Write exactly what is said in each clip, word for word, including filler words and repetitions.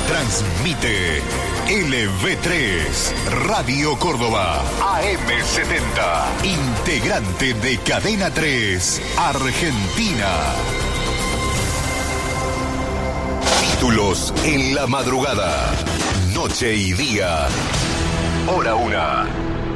Transmite L V tres, Radio Córdoba, A M setenta, integrante de Cadena tres, Argentina. Títulos en la madrugada, noche y día, hora una.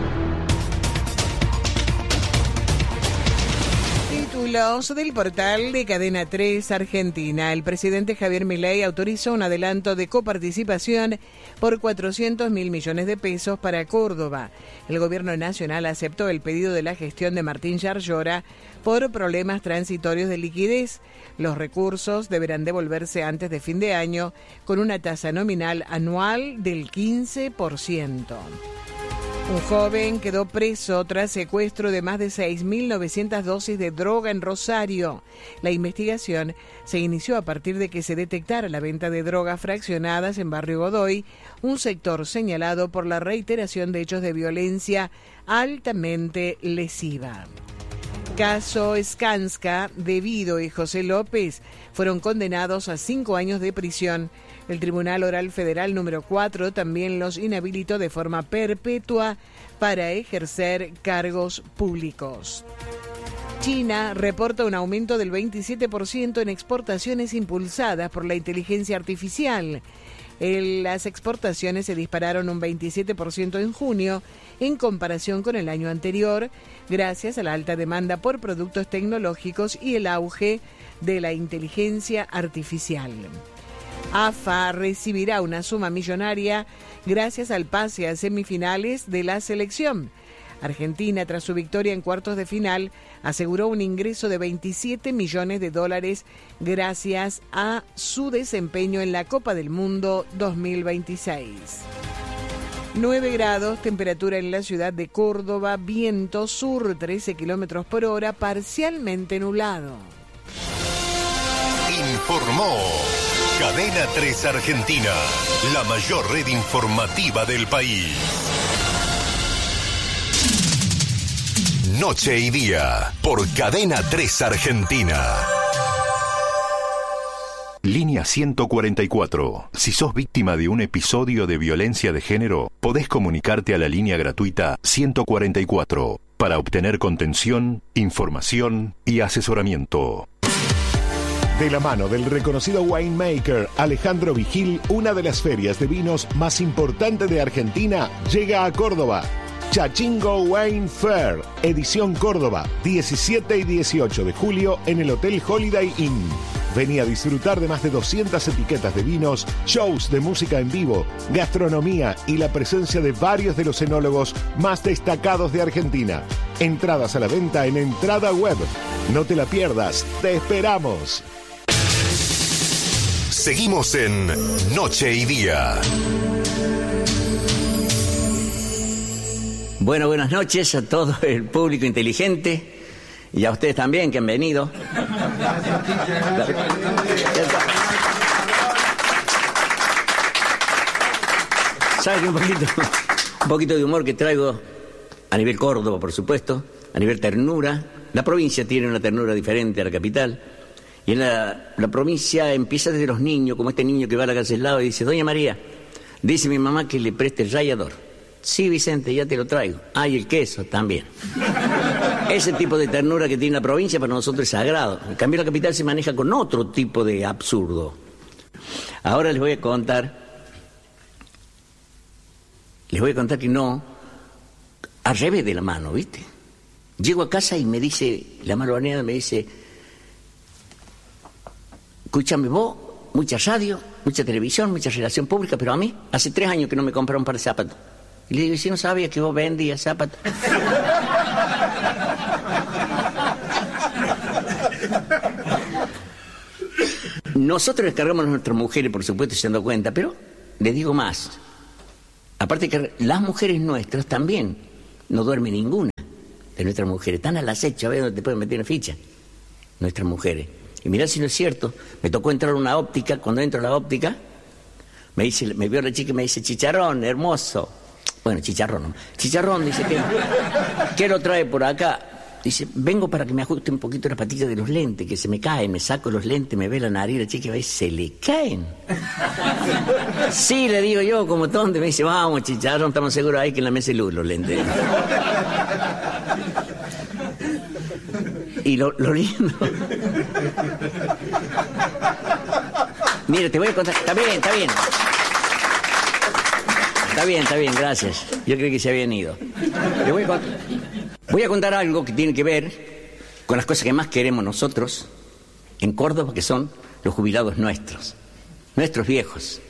Títulos del portal de Cadena tres Argentina. El presidente Javier Milei autorizó un adelanto de coparticipación por cuatrocientos mil millones de pesos para Córdoba. El gobierno nacional aceptó el pedido de la gestión de Martín Yarlora por problemas transitorios de liquidez. Los recursos deberán devolverse antes de fin de año con una tasa nominal anual del quince por ciento. Un joven quedó preso tras secuestro de más de seis mil novecientas dosis de droga en Rosario. La investigación se inició a partir de que se detectara la venta de drogas fraccionadas en Barrio Godoy, un sector señalado por la reiteración de hechos de violencia altamente lesiva. Caso Skanska, Devido y José López fueron condenados a cinco años de prisión. El Tribunal Oral Federal número cuatro también los inhabilitó de forma perpetua para ejercer cargos públicos. China reporta un aumento del veintisiete por ciento en exportaciones impulsadas por la inteligencia artificial. El, las exportaciones se dispararon un veintisiete por ciento en junio en comparación con el año anterior, gracias a la alta demanda por productos tecnológicos y el auge de la inteligencia artificial. A F A recibirá una suma millonaria gracias al pase a semifinales de la selección. Argentina, tras su victoria en cuartos de final, aseguró un ingreso de veintisiete millones de dólares gracias a su desempeño en la Copa del Mundo dos mil veintiséis. nueve grados, temperatura en la ciudad de Córdoba, viento sur trece kilómetros por hora, parcialmente nublado. Informó Cadena tres Argentina, la mayor red informativa del país. Noche y día, por Cadena tres Argentina. Línea ciento cuarenta y cuatro. Si sos víctima de un episodio de violencia de género, podés comunicarte a la línea gratuita ciento cuarenta y cuatro para obtener contención, información y asesoramiento. De la mano del reconocido winemaker Alejandro Vigil, una de las ferias de vinos más importantes de Argentina llega a Córdoba. Chachingo Wine Fair, edición Córdoba, diecisiete y dieciocho de julio en el Hotel Holiday Inn. Vení a disfrutar de más de doscientas etiquetas de vinos, shows de música en vivo, gastronomía y la presencia de varios de los enólogos más destacados de Argentina. Entradas a la venta en Entrada Web. No te la pierdas, te esperamos. Seguimos en Noche y Día. Bueno, buenas noches a todo el público inteligente y a ustedes también que han venido. ¿Saben que un poquito, un poquito de humor que traigo a nivel Córdoba, por supuesto, a nivel ternura? La provincia tiene una ternura diferente a la capital. Y en la, la provincia empieza desde los niños, como este niño que va a la calle al lado y dice: Doña María, dice mi mamá que le preste el rallador. Sí, Vicente, ya te lo traigo. Ah, y el queso también. Ese tipo de ternura que tiene la provincia para nosotros es sagrado. En cambio, la capital se maneja con otro tipo de absurdo. Ahora les voy a contar, les voy a contar que no, al revés de la mano, ¿viste? Llego a casa y me dice, la mano baneada me dice: escúchame vos, mucha radio, mucha televisión, mucha relación pública, pero a mí hace tres años que no me compraron un par de zapatos. Y le digo: ¿y si no sabía que vos vendías zapatos? Nosotros les cargamos a nuestras mujeres, por supuesto, se han dado cuenta, pero les digo más. Aparte que las mujeres nuestras también, no duerme ninguna de nuestras mujeres. Están al acecho, a ver dónde te pueden meter una ficha. Nuestras mujeres. Y mirá si no es cierto, me tocó entrar a una óptica. Cuando entro a la óptica, me dice, me vio la chica y me dice: chicharrón, hermoso. Bueno, chicharrón, ¿no? Chicharrón, dice, que ¿qué lo trae por acá? dice, vengo para que me ajuste un poquito la patilla de los lentes, que se me caen, me saco los lentes, me ve la nariz, la chica ve, se le caen. Sí, le digo yo, como tonto, me dice, vamos, chicharrón, estamos seguros ahí que en la mesa hay luz los lentes. Y lo, lo lindo... Mire, te voy a contar, está bien, está bien. Está bien, está bien, gracias. Yo creí que se habían ido. Le voy a contar, voy a contar algo que tiene que ver con las cosas que más queremos nosotros en Córdoba, que son los jubilados nuestros, nuestros viejos.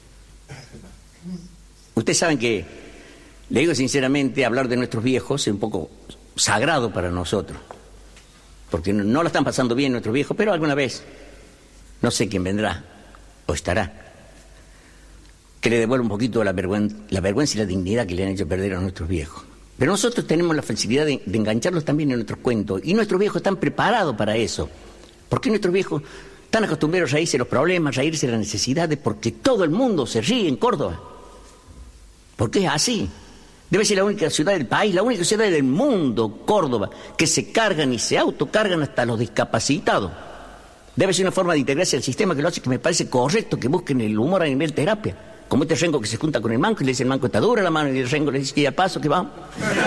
Ustedes saben que, le digo sinceramente, hablar de nuestros viejos es un poco sagrado para nosotros, porque no, no lo están pasando bien nuestros viejos, pero alguna vez, no sé quién vendrá o estará, que le devuelva un poquito la, vergüen la vergüenza y la dignidad que le han hecho perder a nuestros viejos. Pero nosotros tenemos la facilidad de, de engancharlos también en nuestros cuentos, y nuestros viejos están preparados para eso. ¿Por qué nuestros viejos están acostumbrados a reírse de los problemas, a reírse de las necesidades? Porque todo el mundo se ríe en Córdoba. Porque es así. Debe ser la única ciudad del país, la única ciudad del mundo, Córdoba, que se cargan y se autocargan hasta los discapacitados. Debe ser una forma de integrarse al sistema que lo hace, que me parece correcto que busquen el humor a nivel terapia. Como este rengo que se junta con el manco y le dice, el manco está dura la mano, y el rengo le dice que ya paso, que vamos.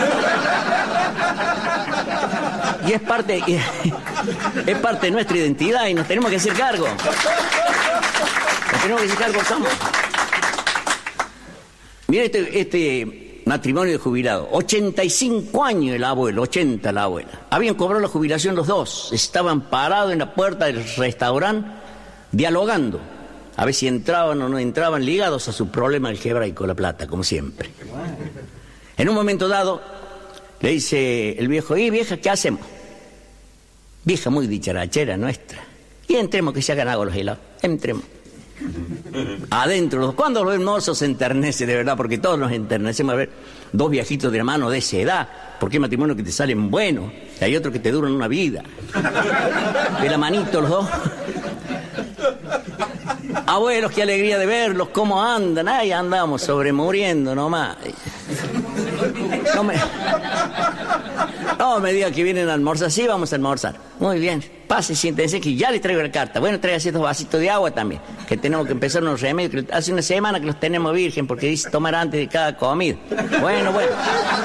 Y es parte, y es parte de nuestra identidad y nos tenemos que hacer cargo. Nos tenemos que hacer cargo, somos. Mira este, este matrimonio de jubilados. ochenta y cinco años el abuelo, ochenta la abuela. Habían cobrado la jubilación los dos. Estaban parados en la puerta del restaurante dialogando. A ver si entraban o no entraban, ligados a su problema del quebraico, la plata, como siempre. En un momento dado, le dice el viejo, ¿y vieja, qué hacemos? Vieja muy dicharachera nuestra. Y entremos, que se hagan agua los helados. Entremos. Adentro, cuando los hermosos se enternece, de verdad, porque todos nos enternecemos a ver dos viejitos de la mano de esa edad, porque hay matrimonios que te salen buenos, y hay otros que te duran una vida. De la manito los dos. Abuelos, qué alegría de verlos, cómo andan. Ay, andamos sobremuriendo nomás. No me, no me diga que vienen a almorzar. Sí, vamos a almorzar. Muy bien. Pase, siéntense, que ya les traigo la carta. Bueno, tráigase estos vasitos de agua también, que tenemos que empezar unos remedios. Que hace una semana que los tenemos virgen, porque dice tomar antes de cada comida. Bueno, bueno.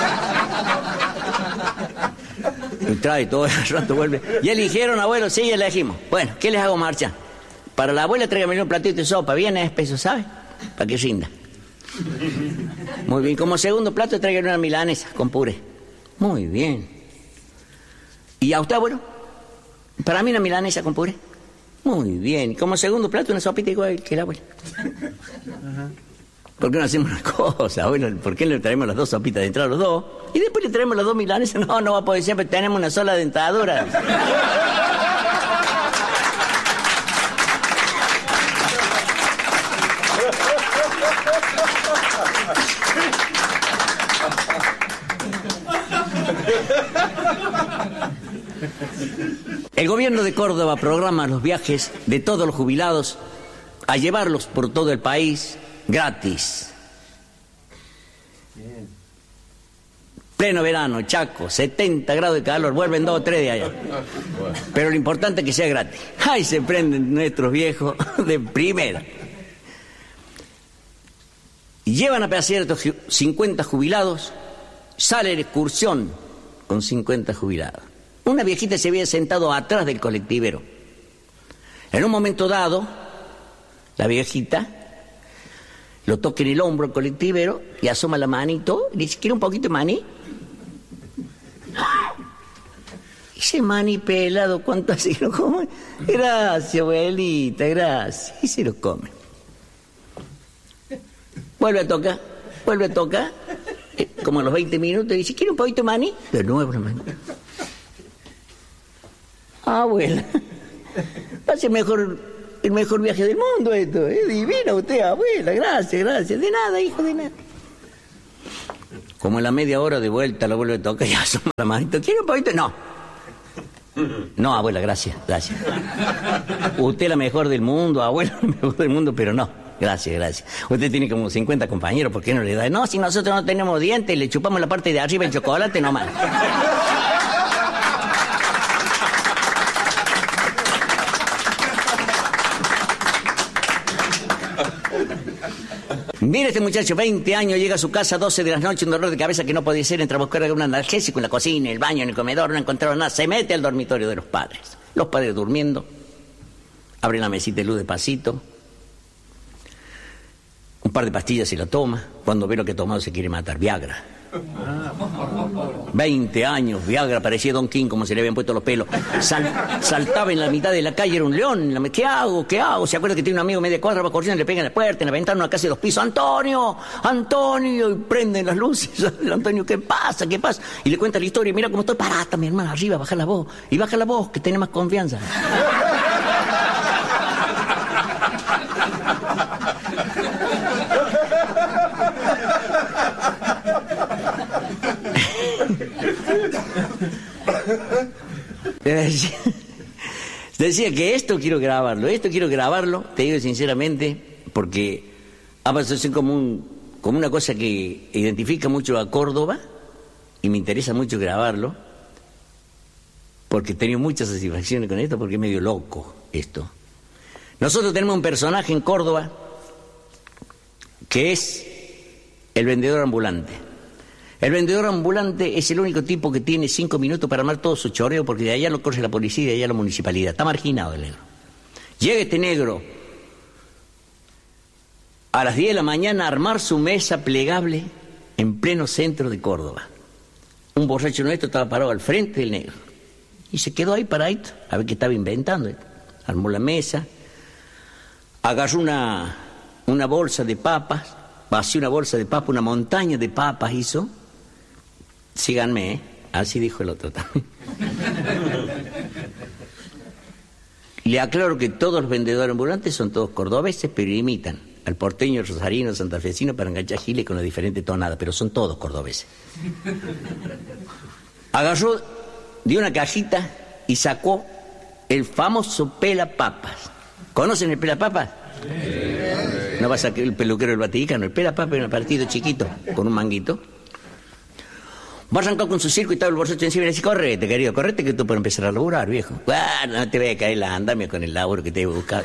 Y trae todo el rato, vuelve. ¿Ya eligieron, abuelo? Sí, ya elegimos. Bueno, ¿qué les hago marcha? Para la abuela tráigame un platito de sopa, bien espeso, ¿sabe? Para que rinda. Muy bien, como segundo plato tráigame una milanesa con puré. Muy bien. ¿Y a usted, abuelo? Para mí una milanesa con puré. Muy bien. Como segundo plato una sopita igual que la abuela. ¿Por qué no hacemos una cosa, abuelo? ¿Por qué le traemos las dos sopitas de entrada a los dos? Y después le traemos las dos milanesas. No, no va a poder ser, pero tenemos una sola dentadura. El gobierno de Córdoba programa los viajes de todos los jubilados a llevarlos por todo el país gratis. Bien. Pleno verano, Chaco, setenta grados de calor, vuelven dos o tres de allá. Pero lo importante es que sea gratis. ¡Ay, se prenden nuestros viejos de primera! Y llevan a pasear a estos cincuenta jubilados, sale la excursión con cincuenta jubilados. Una viejita se había sentado atrás del colectivero. En un momento dado, la viejita lo toca en el hombro al colectivero y asoma la manito y dice, ¿quiere un poquito de maní? Ese maní pelado, ¿cuánto hace que lo come? Gracias, abuelita, gracias. Y se lo come. Vuelve a tocar, vuelve a tocar, como a los veinte minutos, y dice, ¿quiere un poquito de maní? De nuevo la maní. Ah, abuela, va a ser mejor, el mejor viaje del mundo esto, es divina usted, abuela, gracias, gracias, de nada, hijo, de nada. Como en la media hora de vuelta la vuelve a tocar y asoma la manito, ¿quiere un poquito? No. No, abuela, gracias, gracias. Usted es la mejor del mundo, abuela, la mejor del mundo, pero no. Gracias, gracias. Usted tiene como cincuenta compañeros, ¿por qué no le da? No, si nosotros no tenemos dientes, le chupamos la parte de arriba el chocolate nomás. Mira este muchacho, veinte años, llega a su casa a doce de la noche, un dolor de cabeza que no podía ser, entra a buscar un analgésico en la cocina, en el baño, en el comedor, no encontraron nada, se mete al dormitorio de los padres. Los padres durmiendo, abre la mesita de luz despacito, un par de pastillas y la toma, cuando ve lo que ha tomado se quiere matar, Viagra. veinte años, Viagra, parecía Don King como se le habían puesto los pelos. Sal, saltaba en la mitad de la calle, era un león. ¿Qué hago? ¿Qué hago? Se acuerda que tiene un amigo media cuadra, va corriendo, le pega en la puerta, en la ventana, una casa de dos pisos. ¡Antonio! ¡Antonio! Y prenden las luces. Antonio, ¿qué pasa? ¿Qué pasa? Y le cuenta la historia. Mira cómo estoy parada, mi hermana, arriba, baja la voz. Y baja la voz, que tiene más confianza. Decía que esto quiero grabarlo, esto quiero grabarlo, te digo sinceramente, porque ha pasado a ser como, un, como una cosa que identifica mucho a Córdoba y me interesa mucho grabarlo, porque he tenido muchas satisfacciones con esto, porque es medio loco esto. Nosotros tenemos un personaje en Córdoba que es el vendedor ambulante. El vendedor ambulante es el único tipo que tiene cinco minutos para armar todo su choreo, porque de allá lo corre la policía y de allá la municipalidad. Está marginado el negro. Llega este negro a las diez de la mañana a armar su mesa plegable en pleno centro de Córdoba. Un borracho nuestro estaba parado al frente del negro y se quedó ahí paradito a ver qué estaba inventando. Armó la mesa, agarró una, una bolsa de papas, vació una bolsa de papas, una montaña de papas hizo. Síganme, ¿eh? Así dijo el otro también. Le aclaro que todos los vendedores ambulantes son todos cordobeses, pero imitan al porteño, rosarino, santafesino para enganchar giles con las diferentes tonadas, pero son todos cordobeses. Agarró de una cajita y sacó el famoso pelapapas. ¿Conocen el pelapapas? Sí. No va a sacar el peluquero del Vaticano, el pelapapas es un partido chiquito, con un manguito. Va a arrancar con su circo y estaba el borracho encima y le dice, correte, querido, correte que tú puedes empezar a laburar, viejo. Bueno, no te voy a caer la andamia con el laburo que te he buscado.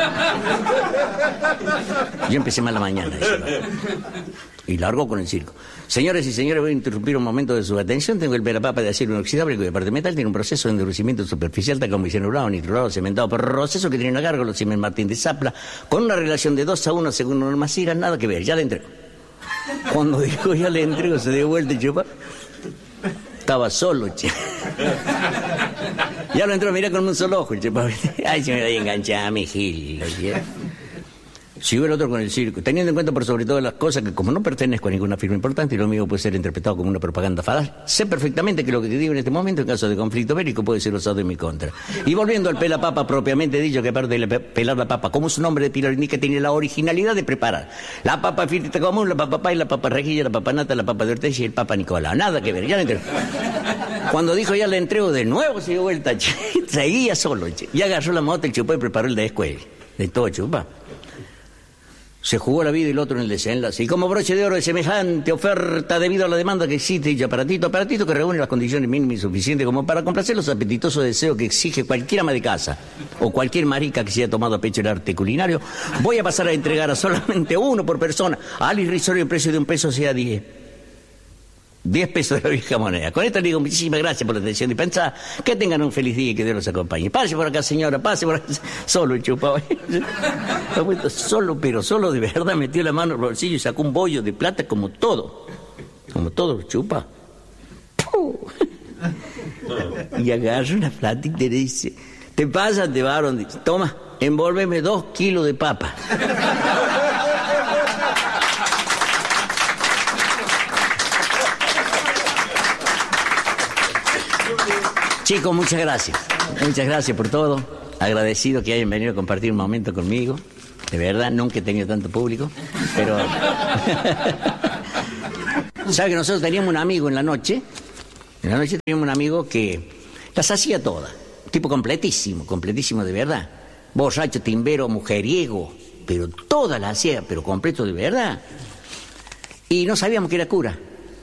Yo empecé más la mañana. Ese, y largó con el circo. Señores y señores, voy a interrumpir un momento de su atención. Tengo el pelapapa de acero inoxidable cuya parte metal tiene un proceso de endurecimiento superficial tal como cianurado, nitrurado, cementado, por proceso que tiene una gárgola, Siemens Martín de Zapla, con una relación de dos a uno según normas C I R A, nada que ver, ya le entrego. Cuando dijo ya le entrego, se dio vuelta y chupa. Estaba solo, che. Ya lo entró, mirá con un solo ojo, che. Ay, se me voy a enganchar, mi gil. Siguió el otro con el circo, teniendo en cuenta por sobre todo las cosas que como no pertenezco a ninguna firma importante y lo mío puede ser interpretado como una propaganda falaz, sé perfectamente que lo que te digo en este momento en caso de conflicto bélico puede ser usado en mi contra. Y volviendo al pelapapa propiamente dicho, que aparte de pelar la papa, como su nombre de pilar indica, tiene la originalidad de preparar la papa frita común, la papa pay, la papa rejilla, la papa nata, la papa de Ortega y el papa Nicolau. Nada que ver, ya le entrego. Cuando dijo ya le entrego de nuevo se dio vuelta, che, seguía solo, che. Y agarró la mota, el chupó y preparó el de escuela, de todo chupa. Se jugó la vida y el otro en el desenlace. Y como broche de oro de semejante oferta debido a la demanda que existe y aparatito, aparatito que reúne las condiciones mínimas y suficientes como para complacer los apetitosos deseos que exige cualquier ama de casa o cualquier marica que se haya tomado a pecho el arte culinario, voy a pasar a entregar a solamente uno por persona al irrisorio precio de un peso, sea diez. Diez pesos de la vieja moneda. Con esto le digo muchísimas gracias por la atención y pensar que tengan un feliz día y que Dios los acompañe. Pase por acá, señora, pase por acá. Solo el chupado. Ha vuelto solo, pero solo de verdad metió la mano en el bolsillo y sacó un bollo de plata como todo. Como todo chupa. Y agarra una platita y le dice, te pasa, te varón. Dice, toma, envolveme dos kilos de papa. Chicos, muchas gracias. Muchas gracias por todo. Agradecido que hayan venido a compartir un momento conmigo. De verdad, nunca he tenido tanto público. Pero... ¿Sabe que nosotros teníamos un amigo en la noche? En la noche teníamos un amigo que las hacía todas. Tipo completísimo, completísimo de verdad. Borracho, timbero, mujeriego. Pero todas las hacía, pero completo de verdad. Y no sabíamos que era cura.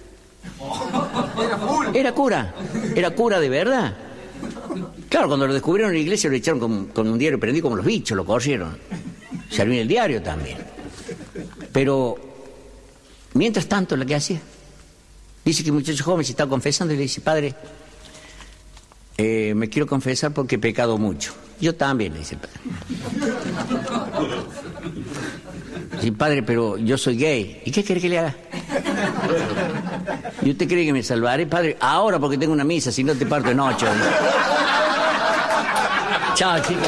Era cura, era cura de verdad. Claro, cuando lo descubrieron en la iglesia lo echaron con, con un diario prendido como los bichos, lo corrieron. salió en el diario también. Pero, mientras tanto, lo que hacía, dice que el muchacho joven se está confesando y le dice, padre, eh, me quiero confesar porque he pecado mucho. Yo también, le dice el padre. Sí, padre, pero yo soy gay. ¿Y qué quiere que le haga? ¿Y usted cree que me salvaré, padre? Ahora porque tengo una misa, si no te parto en ocho. Chao, chicos.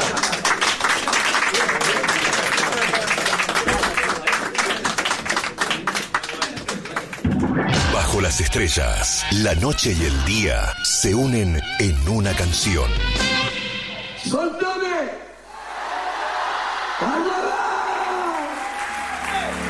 Bajo las estrellas, la noche y el día se unen en una canción. Con